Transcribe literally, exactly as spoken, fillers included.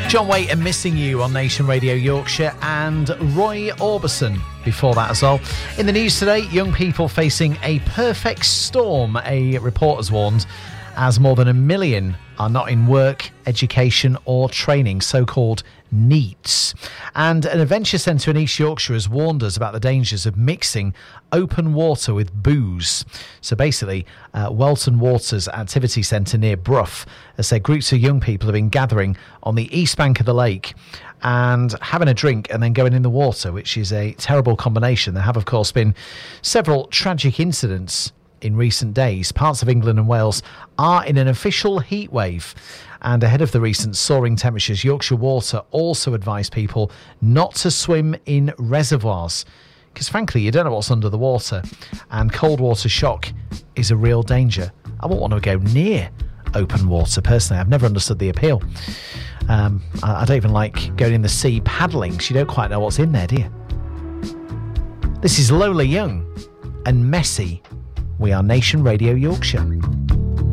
John Waite and Missing You on Nation Radio Yorkshire, and Roy Orbison before that as well. In the news today, young people facing a perfect storm, a report has warned, as more than a million are not in work, education or training, so-called NEETs. And an adventure centre in East Yorkshire has warned us about the dangers of mixing open water with booze. So basically, uh, Welton Waters Activity Centre near Brough has said groups of young people have been gathering on the east bank of the lake and having a drink and then going in the water, which is a terrible combination. There have, of course, been several tragic incidents in recent days. Parts of England and Wales are in an official heat wave. And ahead of the recent soaring temperatures, Yorkshire Water also advised people not to swim in reservoirs, because frankly, you don't know what's under the water, and cold water shock is a real danger. I won't want to go near open water, personally. I've never understood the appeal. Um, I, I don't even like going in the sea paddling, because you don't quite know what's in there, do you? This is Lola Young and Messy. We are Nation Radio Yorkshire.